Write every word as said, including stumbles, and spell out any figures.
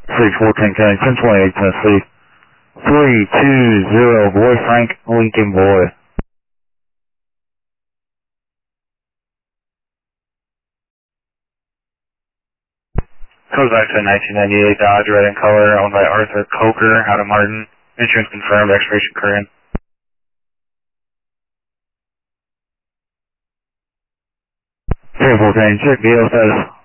six fourteen County, ten twenty-eight Tennessee. three two zero, boy Frank Lincoln boy. Comes back to a nineteen ninety-eight Dodge red in color, owned by Arthur Coker out of Martin. Insurance confirmed, expiration current. three fourteen, check the O status.